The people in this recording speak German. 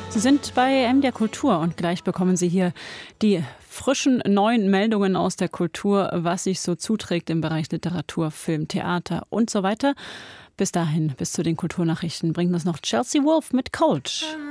Sie sind bei MDR Kultur und gleich bekommen Sie hier die frischen neuen Meldungen aus der Kultur, was sich so zuträgt im Bereich Literatur, Film, Theater und so weiter. Bis dahin, bis zu den Kulturnachrichten, bringt uns noch Chelsea Wolfe mit Cold.